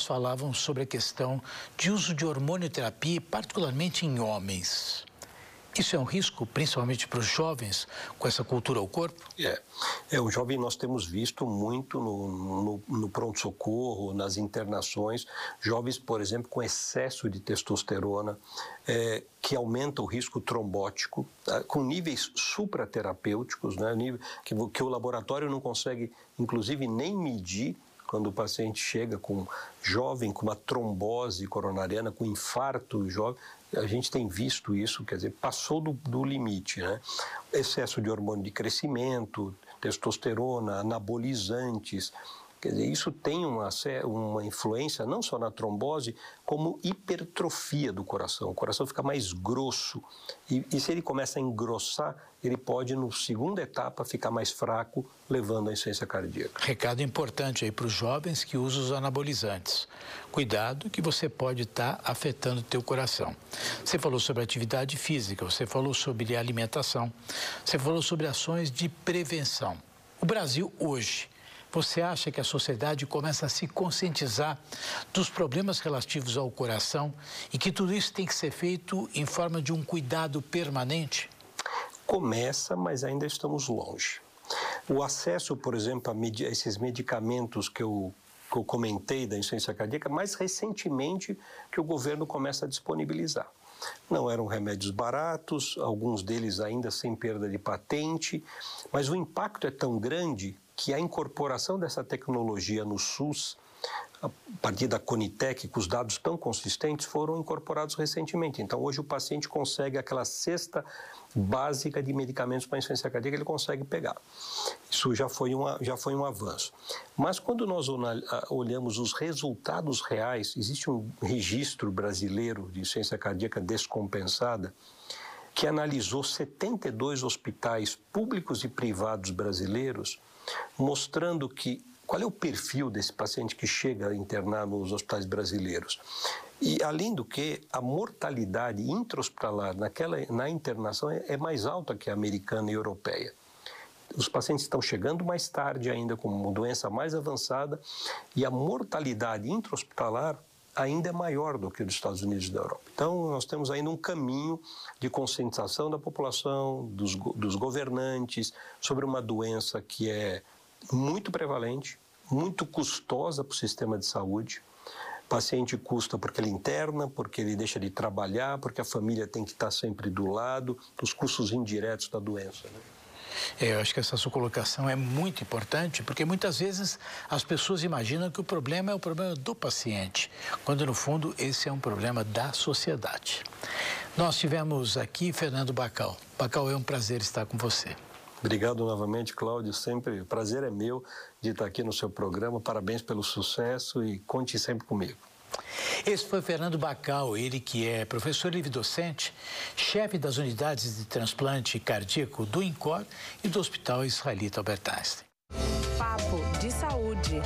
falavam sobre a questão de uso de hormonioterapia, particularmente em homens. Isso é um risco, principalmente para os jovens, com essa cultura ao corpo? O jovem nós temos visto muito no pronto-socorro, nas internações, jovens, por exemplo, com excesso de testosterona, que aumenta o risco trombótico, com níveis supraterapêuticos, né, que o laboratório não consegue, inclusive, nem medir. Quando o paciente chega com jovem, com uma trombose coronariana, com infarto jovem, a gente tem visto isso, quer dizer, passou do limite, né? Excesso de hormônio de crescimento, testosterona, anabolizantes. Quer dizer, isso tem uma influência não só na trombose, como hipertrofia do coração. O coração fica mais grosso e se ele começa a engrossar, ele pode, na segunda etapa, ficar mais fraco, levando à insuficiência cardíaca. Recado importante aí para os jovens que usam os anabolizantes. Cuidado que você pode estar afetando o teu coração. Você falou sobre atividade física, você falou sobre alimentação, você falou sobre ações de prevenção. O Brasil hoje, você acha que a sociedade começa a se conscientizar dos problemas relativos ao coração e que tudo isso tem que ser feito em forma de um cuidado permanente? Começa, mas ainda estamos longe. O acesso, por exemplo, a esses medicamentos que eu comentei da insuficiência cardíaca, mais recentemente que o governo começa a disponibilizar. Não eram remédios baratos, alguns deles ainda sem perda de patente, mas o impacto é tão grande que a incorporação dessa tecnologia no SUS, a partir da Conitec, com os dados tão consistentes, foram incorporados recentemente. Então, hoje o paciente consegue aquela cesta básica de medicamentos para insuficiência cardíaca, ele consegue pegar. Isso já foi um avanço. Mas quando nós olhamos os resultados reais, existe um registro brasileiro de insuficiência cardíaca descompensada, que analisou 72 hospitais públicos e privados brasileiros, mostrando qual é o perfil desse paciente que chega a internar nos hospitais brasileiros. E, além do que, a mortalidade intra-hospitalar na internação é mais alta que a americana e europeia. Os pacientes estão chegando mais tarde ainda, com uma doença mais avançada, e a mortalidade intra-hospitalar ainda é maior do que dos Estados Unidos e da Europa. Então, nós temos ainda um caminho de conscientização da população, dos governantes, sobre uma doença que é muito prevalente, muito custosa para o sistema de saúde. O paciente custa porque ele interna, porque ele deixa de trabalhar, porque a família tem que estar sempre do lado, os custos indiretos da doença, né? Eu acho que essa sua colocação é muito importante, porque muitas vezes as pessoas imaginam que o problema é o problema do paciente, quando no fundo esse é um problema da sociedade. Nós tivemos aqui Fernando Bacal. Bacal, é um prazer estar com você. Obrigado novamente, Cláudio. Sempre o prazer é meu de estar aqui no seu programa. Parabéns pelo sucesso e conte sempre comigo. Esse foi Fernando Bacal, ele que é professor livre-docente, chefe das unidades de transplante cardíaco do INCOR e do Hospital Israelita Albert Einstein. Papo de saúde.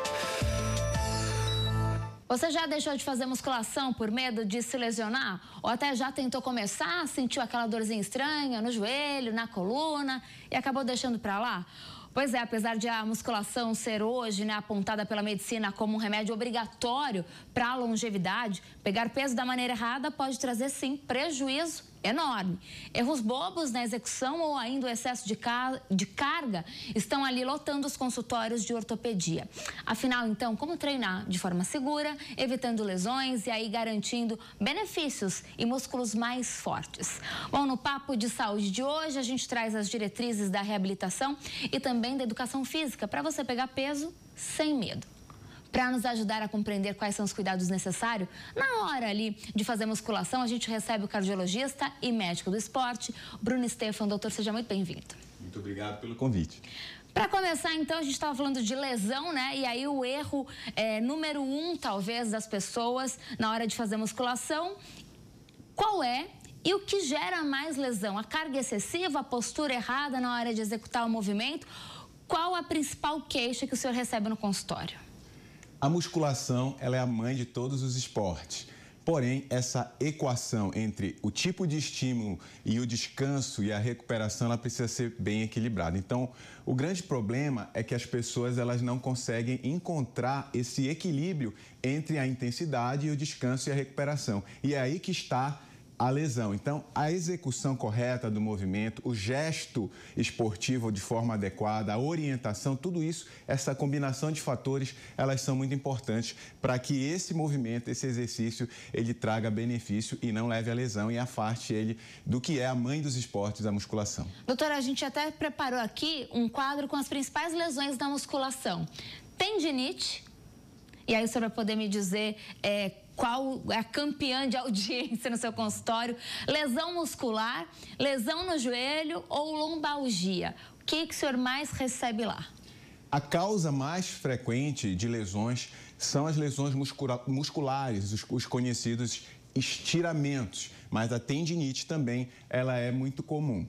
Você já deixou de fazer musculação por medo de se lesionar? Ou até já tentou começar, sentiu aquela dorzinha estranha no joelho, na coluna e acabou deixando para lá? Pois é, apesar de a musculação ser hoje, né, apontada pela medicina como um remédio obrigatório para a longevidade, pegar peso da maneira errada pode trazer, sim, prejuízo enorme. Erros bobos na execução ou ainda o excesso de carga estão ali lotando os consultórios de ortopedia. Afinal, então, como treinar de forma segura, evitando lesões e aí garantindo benefícios e músculos mais fortes? Bom, no Papo de Saúde de hoje, a gente traz as diretrizes da reabilitação e também da educação física para você pegar peso sem medo. Para nos ajudar a compreender quais são os cuidados necessários na hora ali de fazer musculação, a gente recebe o cardiologista e médico do esporte, Bruno Stefan. Doutor, seja muito bem-vindo. Muito obrigado pelo convite. Para começar, então, a gente estava falando de lesão, né? E aí o erro número 1, talvez, das pessoas na hora de fazer musculação, qual é? E o que gera mais lesão? A carga excessiva, a postura errada na hora de executar o movimento? Qual a principal queixa que o senhor recebe no consultório? A musculação, ela é a mãe de todos os esportes. Porém, essa equação entre o tipo de estímulo e o descanso e a recuperação, ela precisa ser bem equilibrada. Então, o grande problema é que as pessoas elas não conseguem encontrar esse equilíbrio entre a intensidade e o descanso e a recuperação. E é aí que está a lesão. Então, a execução correta do movimento, o gesto esportivo de forma adequada, a orientação, tudo isso, essa combinação de fatores, elas são muito importantes para que esse movimento, esse exercício, ele traga benefício e não leve a lesão e afaste ele do que é a mãe dos esportes, a musculação. Doutora, a gente até preparou aqui um quadro com as principais lesões da musculação. Tendinite, e aí o senhor vai poder me dizer qual é a campeã de audiência no seu consultório, lesão muscular, lesão no joelho ou lombalgia. O que o senhor mais recebe lá? A causa mais frequente de lesões são as lesões musculares, os conhecidos estiramentos, mas a tendinite também ela é muito comum.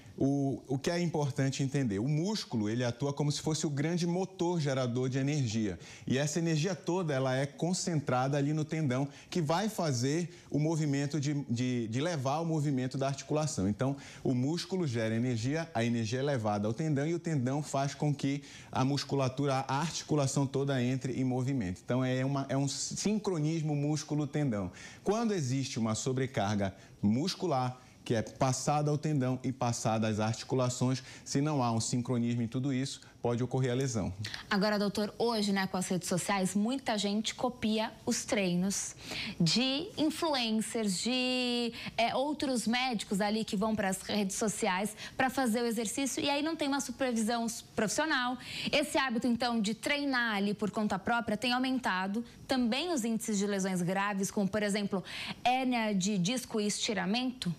O que é importante entender, o músculo ele atua como se fosse o grande motor gerador de energia e essa energia toda ela é concentrada ali no tendão que vai fazer o movimento de levar o movimento da articulação. Então, o músculo gera energia, a energia é levada ao tendão e o tendão faz com que a musculatura, a articulação toda entre em movimento. Então, é um sincronismo músculo-tendão. Quando existe uma sobrecarga muscular, que é passada ao tendão e passada às articulações, se não há um sincronismo em tudo isso, pode ocorrer a lesão. Agora, doutor, hoje, com as redes sociais, muita gente copia os treinos de influencers, de outros médicos ali que vão para as redes sociais para fazer o exercício e aí não tem uma supervisão profissional. Esse hábito, então, de treinar ali por conta própria tem aumentado também os índices de lesões graves, como, por exemplo, hérnia de disco e estiramento.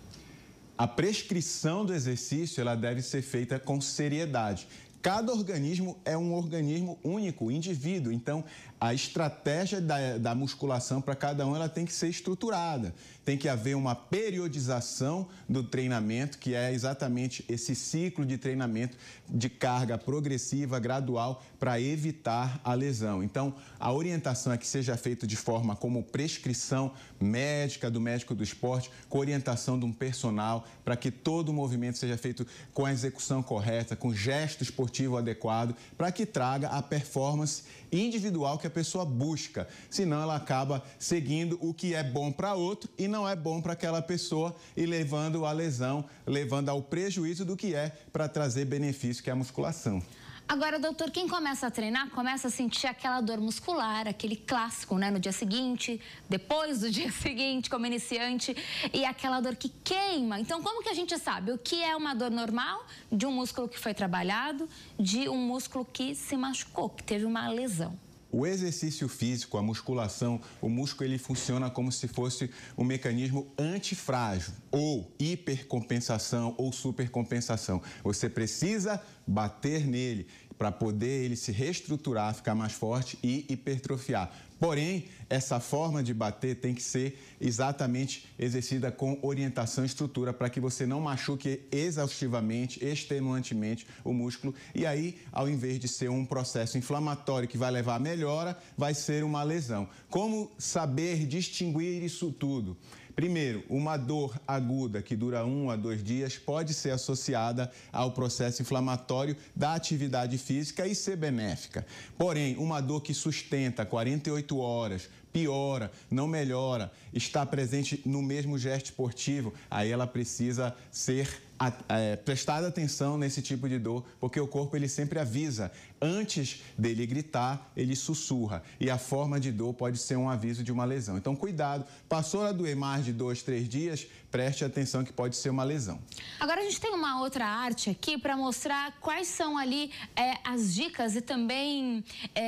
A prescrição do exercício ela deve ser feita com seriedade. Cada organismo é um organismo único, indivíduo. Então, a estratégia da musculação para cada um ela tem que ser estruturada. Tem que haver uma periodização do treinamento, que é exatamente esse ciclo de treinamento de carga progressiva, gradual, para evitar a lesão. Então, a orientação é que seja feita de forma como prescrição médica do médico do esporte, com orientação de um personal, para que todo o movimento seja feito com a execução correta, com gesto esportivo adequado, para que traga a performance individual que a pessoa busca. Senão, ela acaba seguindo o que é bom para outro e não é bom para aquela pessoa e levando a lesão, levando ao prejuízo do que é para trazer benefício, que é a musculação. Agora, doutor, quem começa a treinar, começa a sentir aquela dor muscular, aquele clássico, no dia seguinte, depois do dia seguinte, como iniciante, e aquela dor que queima. Então, como que a gente sabe o que é uma dor normal de um músculo que foi trabalhado, de um músculo que se machucou, que teve uma lesão? O exercício físico, a musculação, o músculo ele funciona como se fosse um mecanismo antifrágil, ou hipercompensação ou supercompensação. Você precisa bater nele para poder ele se reestruturar, ficar mais forte e hipertrofiar. Porém, essa forma de bater tem que ser exatamente exercida com orientação e estrutura para que você não machuque exaustivamente, extenuantemente o músculo. E aí, ao invés de ser um processo inflamatório que vai levar à melhora, vai ser uma lesão. Como saber distinguir isso tudo? Primeiro, uma dor aguda que dura 1 a 2 dias pode ser associada ao processo inflamatório da atividade física e ser benéfica. Porém, uma dor que sustenta 48 horas, piora, não melhora, está presente no mesmo gesto esportivo, aí ela precisa ser prestada atenção nesse tipo de dor, porque o corpo ele sempre avisa. Antes dele gritar, ele sussurra. E a forma de dor pode ser um aviso de uma lesão. Então, cuidado. Passou a doer mais de 2, 3 dias, preste atenção que pode ser uma lesão. Agora, a gente tem uma outra arte aqui para mostrar quais são ali as dicas e também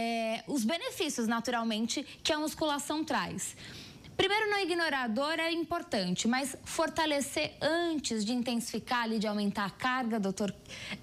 os benefícios, naturalmente, que a musculação traz. Primeiro, não ignorar a dor é importante, mas fortalecer antes de intensificar ali, de aumentar a carga, doutor,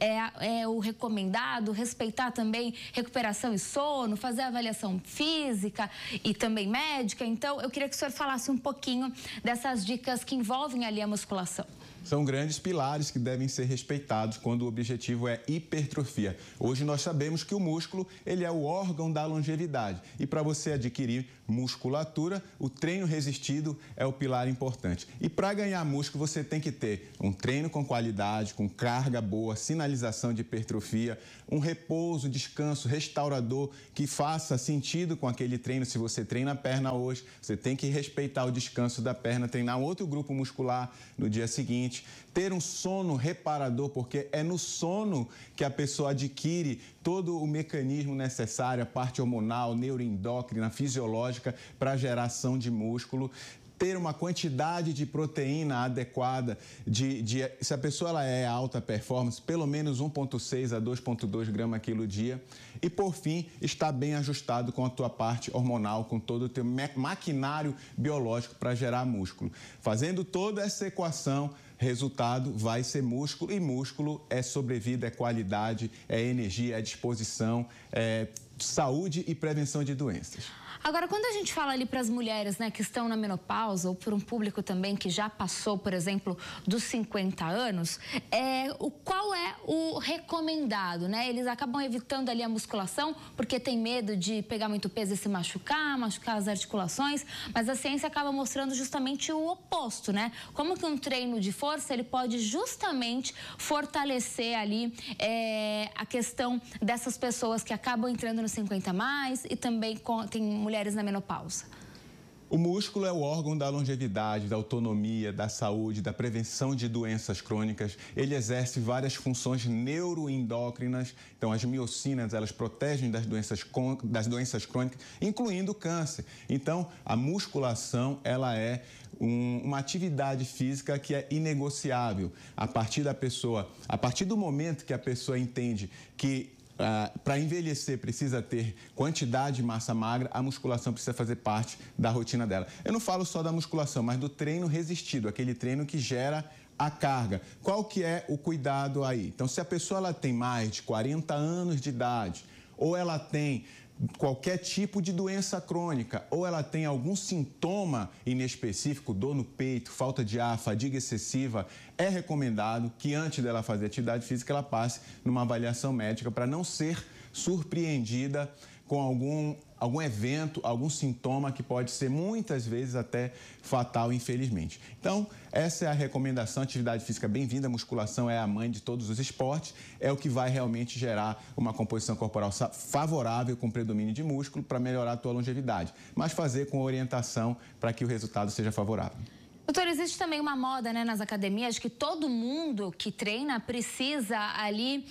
é o recomendado. Respeitar também recuperação e sono, fazer avaliação física e também médica. Então, eu queria que o senhor falasse um pouquinho dessas dicas que envolvem ali a musculação. São grandes pilares que devem ser respeitados quando o objetivo é hipertrofia. Hoje nós sabemos que o músculo, ele é o órgão da longevidade. E para você adquirir musculatura, o treino resistido é o pilar importante. E para ganhar músculo, você tem que ter um treino com qualidade, com carga boa, sinalização de hipertrofia, um repouso, descanso restaurador que faça sentido com aquele treino. Se você treina a perna hoje, você tem que respeitar o descanso da perna, treinar outro grupo muscular no dia seguinte. Ter um sono reparador, porque é no sono que a pessoa adquire todo o mecanismo necessário, a parte hormonal, neuroendócrina, fisiológica para a geração de músculo. Ter uma quantidade de proteína adequada, se a pessoa ela é alta performance, pelo menos 1,6 a 2,2 gramas quilo dia. E, por fim, estar bem ajustado com a tua parte hormonal, com todo o teu maquinário biológico para gerar músculo. Fazendo toda essa equação, resultado vai ser músculo, e músculo é sobrevida, é qualidade, é energia, é disposição, é saúde e prevenção de doenças. Agora, quando a gente fala ali para as mulheres, né, que estão na menopausa, ou por um público também que já passou, por exemplo, dos 50 anos, qual é o recomendado, né? Eles acabam evitando ali a musculação porque tem medo de pegar muito peso e se machucar as articulações, mas a ciência acaba mostrando justamente o oposto, né? Como que um treino de força, ele pode justamente fortalecer ali a questão dessas pessoas que acabam entrando nos 50 a mais e também tem mulheres na menopausa. O músculo é o órgão da longevidade, da autonomia, da saúde, da prevenção de doenças crônicas. Ele exerce várias funções neuroendócrinas. Então, as miocinas, elas protegem das doenças crônicas, incluindo o câncer. Então, a musculação, ela é uma atividade física que é inegociável. A partir do momento que a pessoa entende que para envelhecer precisa ter quantidade de massa magra, a musculação precisa fazer parte da rotina dela. Eu não falo só da musculação, mas do treino resistido, aquele treino que gera a carga. Qual que é o cuidado aí? Então, se a pessoa ela tem mais de 40 anos de idade, ou ela tem qualquer tipo de doença crônica, ou ela tem algum sintoma inespecífico, dor no peito, falta de ar, fadiga excessiva, é recomendado que antes dela fazer atividade física, ela passe numa avaliação médica para não ser surpreendida com algum evento, algum sintoma que pode ser muitas vezes até fatal, infelizmente. Então, essa é a recomendação. Atividade física bem-vinda, musculação é a mãe de todos os esportes, é o que vai realmente gerar uma composição corporal favorável com predomínio de músculo para melhorar a tua longevidade, mas fazer com orientação para que o resultado seja favorável. Doutor, existe também uma moda, né, nas academias que todo mundo que treina precisa ali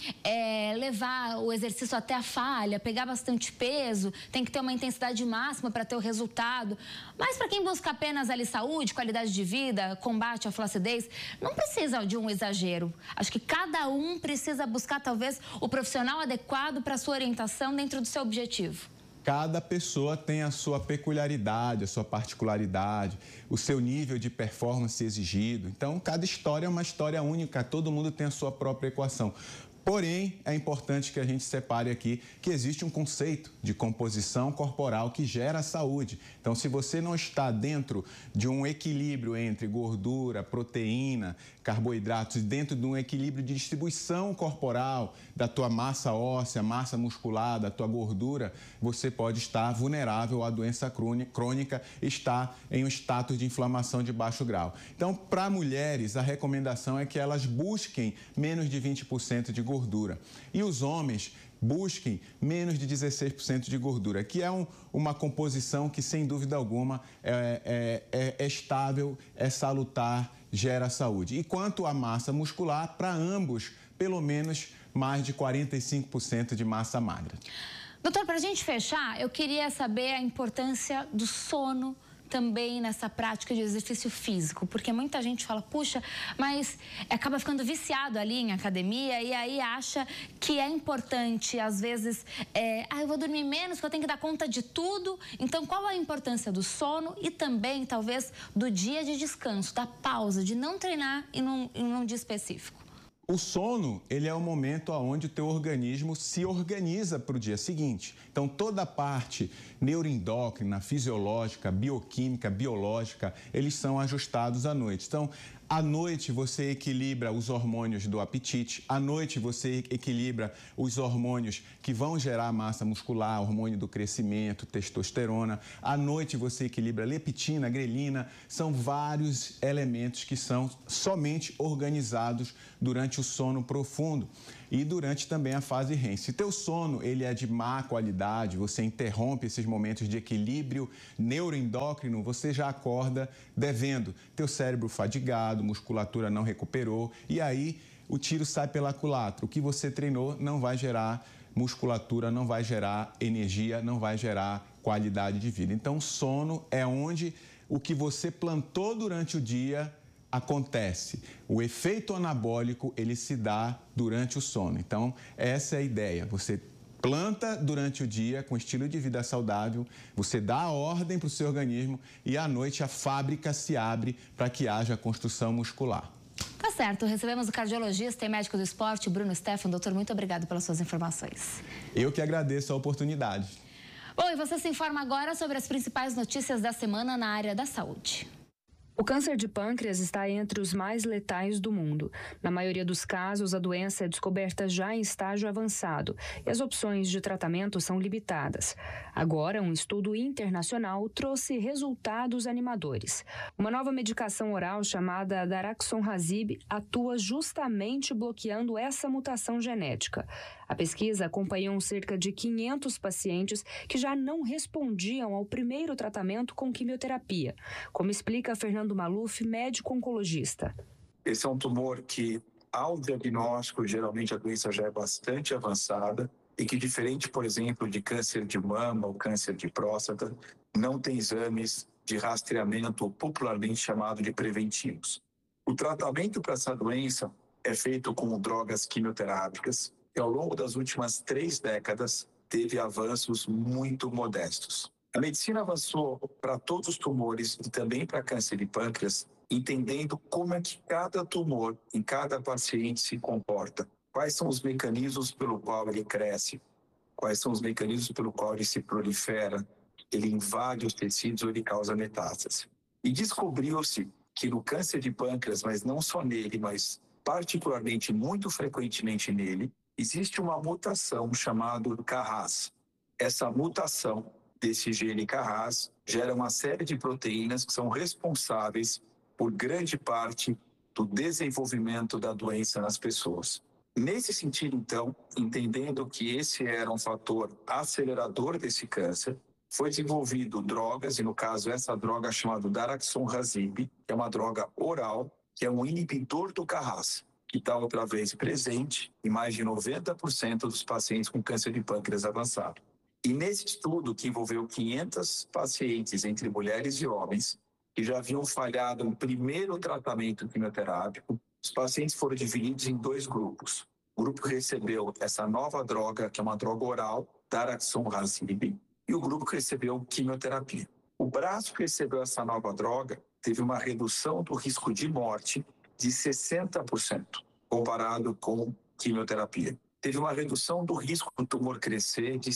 levar o exercício até a falha, pegar bastante peso, tem que ter uma intensidade máxima para ter o resultado. Mas para quem busca apenas ali saúde, qualidade de vida, combate à flacidez, não precisa de um exagero. Acho que cada um precisa buscar talvez o profissional adequado para a sua orientação dentro do seu objetivo. Cada pessoa tem a sua peculiaridade, a sua particularidade, o seu nível de performance exigido. Então, cada história é uma história única, todo mundo tem a sua própria equação. Porém, é importante que a gente separe aqui que existe um conceito de composição corporal que gera saúde. Então, se você não está dentro de um equilíbrio entre gordura, proteína, carboidratos, dentro de um equilíbrio de distribuição corporal da tua massa óssea, massa muscular, da tua gordura, você pode estar vulnerável à doença crônica, estar em um status de inflamação de baixo grau. Então, para mulheres, a recomendação é que elas busquem menos de 20% de gordura. E os homens busquem menos de 16% de gordura, que é uma composição que, sem dúvida alguma, é estável, é salutar, gera saúde. E quanto à massa muscular, para ambos, pelo menos mais de 45% de massa magra. Doutor, para a gente fechar, eu queria saber a importância do sono também nessa prática de exercício físico, porque muita gente fala, puxa, mas acaba ficando viciado ali em academia e aí acha que é importante, às vezes, eu vou dormir menos, porque eu tenho que dar conta de tudo. Então, qual a importância do sono e também, talvez, do dia de descanso, da pausa, de não treinar em um dia específico? O sono, ele é o momento onde o teu organismo se organiza para o dia seguinte. Então, toda a parte neuroendócrina, fisiológica, bioquímica, biológica, eles são ajustados à noite. Então, À noite, você equilibra os hormônios do apetite. À noite, você equilibra os hormônios que vão gerar massa muscular, hormônio do crescimento, testosterona. À noite, você equilibra leptina, grelina. São vários elementos que são somente organizados durante o sono profundo e durante também a fase REM. Se teu sono ele é de má qualidade, você interrompe esses momentos de equilíbrio neuroendócrino, você já acorda devendo. Teu cérebro fadigado, musculatura não recuperou e aí o tiro sai pela culatra. O que você treinou não vai gerar musculatura, não vai gerar energia, não vai gerar qualidade de vida. Então, sono é onde o que você plantou durante o dia acontece. O efeito anabólico, ele se dá durante o sono. Então, essa é a ideia. Você planta durante o dia com estilo de vida saudável, você dá a ordem para o seu organismo e à noite a fábrica se abre para que haja construção muscular. Tá certo. Recebemos o cardiologista e médico do esporte, Bruno Stefan. Doutor, muito obrigado pelas suas informações. Eu que agradeço a oportunidade. Bom, e você se informa agora sobre as principais notícias da semana na área da saúde. O câncer de pâncreas está entre os mais letais do mundo. Na maioria dos casos, a doença é descoberta já em estágio avançado e as opções de tratamento são limitadas. Agora, um estudo internacional trouxe resultados animadores. Uma nova medicação oral chamada Daraxonrasib atua justamente bloqueando essa mutação genética. A pesquisa acompanhou cerca de 500 pacientes que já não respondiam ao primeiro tratamento com quimioterapia, como explica Fernando Maluf, médico oncologista. Esse é um tumor que, ao diagnóstico, geralmente a doença já é bastante avançada e que, diferente, por exemplo, de câncer de mama ou câncer de próstata, não tem exames de rastreamento popularmente chamado de preventivos. O tratamento para essa doença é feito com drogas quimioterápicas, que ao longo das últimas 3 décadas teve avanços muito modestos. A medicina avançou para todos os tumores e também para câncer de pâncreas, entendendo como é que cada tumor em cada paciente se comporta, quais são os mecanismos pelo qual ele cresce, quais são os mecanismos pelo qual ele se prolifera, ele invade os tecidos ou ele causa metástase. E descobriu-se que no câncer de pâncreas, mas não só nele, mas particularmente muito frequentemente nele, existe uma mutação chamada Carras. Essa mutação desse gene Carras gera uma série de proteínas que são responsáveis por grande parte do desenvolvimento da doença nas pessoas. Nesse sentido, então, entendendo que esse era um fator acelerador desse câncer, foi desenvolvido drogas, e no caso essa droga chamada Daraxonrasib, que é uma droga oral, que é um inibidor do Carras, que está outra vez presente em mais de 90% dos pacientes com câncer de pâncreas avançado. E nesse estudo, que envolveu 500 pacientes entre mulheres e homens, que já haviam falhado no primeiro tratamento quimioterápico, os pacientes foram divididos em 2 grupos. O grupo que recebeu essa nova droga, que é uma droga oral, Daraxonrasib, e o grupo que recebeu quimioterapia. O braço que recebeu essa nova droga teve uma redução do risco de morte de 60%, comparado com quimioterapia. Teve uma redução do risco do tumor crescer de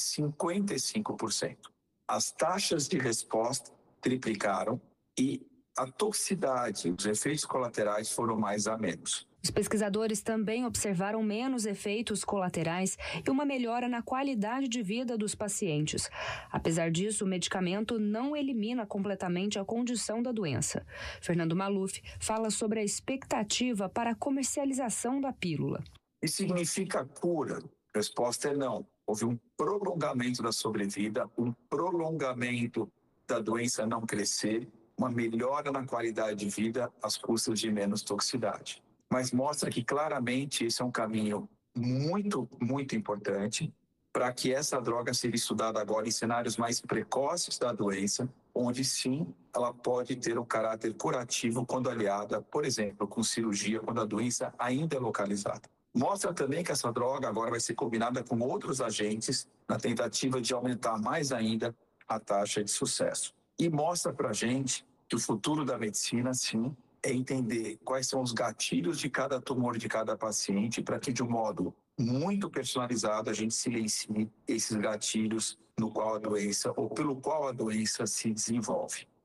55%. As taxas de resposta triplicaram e a toxicidade, os efeitos colaterais foram mais a menos. Os pesquisadores também observaram menos efeitos colaterais e uma melhora na qualidade de vida dos pacientes. Apesar disso, o medicamento não elimina completamente a condição da doença. Fernando Maluf fala sobre a expectativa para a comercialização da pílula. Isso significa cura? A resposta é não. Houve um prolongamento da sobrevida, um prolongamento da doença não crescer, uma melhora na qualidade de vida às custas de menos toxicidade. Mas mostra que claramente esse é um caminho muito, muito importante para que essa droga seja estudada agora em cenários mais precoces da doença, onde sim ela pode ter um caráter curativo quando aliada, por exemplo, com cirurgia, quando a doença ainda é localizada. Mostra também que essa droga agora vai ser combinada com outros agentes na tentativa de aumentar mais ainda a taxa de sucesso. E mostra para a gente que o futuro da medicina, sim, é entender quais são os gatilhos de cada tumor de cada paciente para que, de um modo muito personalizado, a gente silencie esses gatilhos no qual a doença ou pelo qual a doença se desenvolve.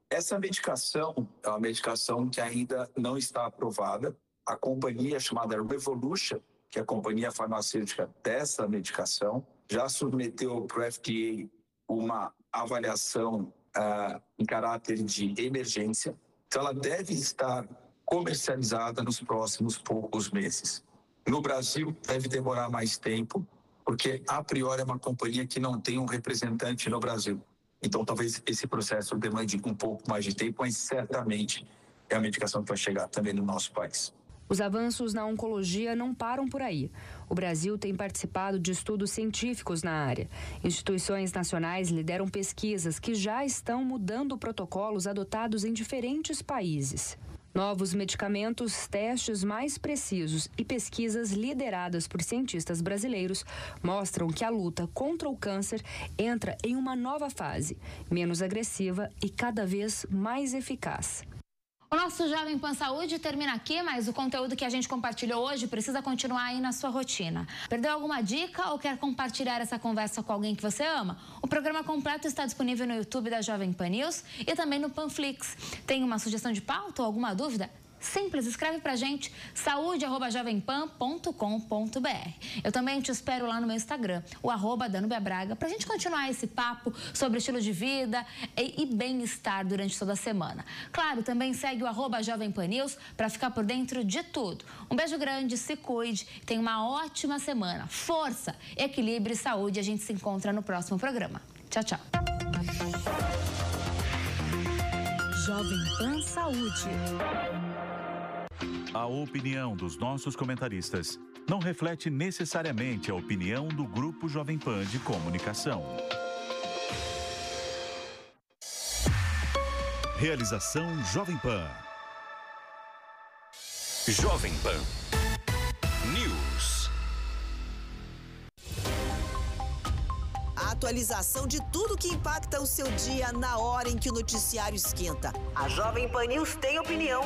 Essa medicação é uma medicação que ainda não está aprovada. A companhia chamada Revolution, que é a companhia farmacêutica dessa medicação, já submeteu para o FDA uma avaliação em caráter de emergência. Então, ela deve estar comercializada nos próximos poucos meses. No Brasil, deve demorar mais tempo, porque, a priori, é uma companhia que não tem um representante no Brasil. Então, talvez esse processo demande um pouco mais de tempo, mas certamente é a medicação que vai chegar também no nosso país. Os avanços na oncologia não param por aí. O Brasil tem participado de estudos científicos na área. Instituições nacionais lideram pesquisas que já estão mudando protocolos adotados em diferentes países. Novos medicamentos, testes mais precisos e pesquisas lideradas por cientistas brasileiros mostram que a luta contra o câncer entra em uma nova fase, menos agressiva e cada vez mais eficaz. O nosso Jovem Pan Saúde termina aqui, mas o conteúdo que a gente compartilhou hoje precisa continuar aí na sua rotina. Perdeu alguma dica ou quer compartilhar essa conversa com alguém que você ama? O programa completo está disponível no YouTube da Jovem Pan News e também no Panflix. Tem uma sugestão de pauta ou alguma dúvida? Simples, escreve pra gente, saúde@jovempan.com.br. Eu também te espero lá no meu Instagram, o @danubiabraga, pra gente continuar esse papo sobre estilo de vida e bem-estar durante toda a semana. Claro, também segue o @jovempannews pra ficar por dentro de tudo. Um beijo grande, se cuide, tenha uma ótima semana. Força, equilíbrio e saúde. A gente se encontra no próximo programa. Tchau, tchau. Jovem Pan Saúde. A opinião dos nossos comentaristas não reflete necessariamente a opinião do Grupo Jovem Pan de Comunicação. Realização Jovem Pan. Jovem Pan News. A atualização de tudo que impacta o seu dia na hora em que o noticiário esquenta. A Jovem Pan News tem opinião.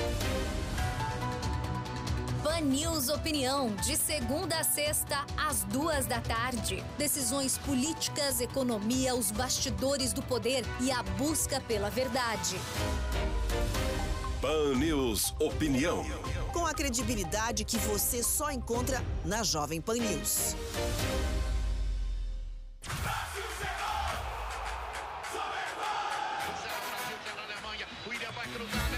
Pan News Opinião, de segunda a sexta, às 14h. Decisões políticas, economia, os bastidores do poder e a busca pela verdade. Pan News Opinião. Com a credibilidade que você só encontra na Jovem Pan News. Brasil, na Alemanha, William vai cruzar.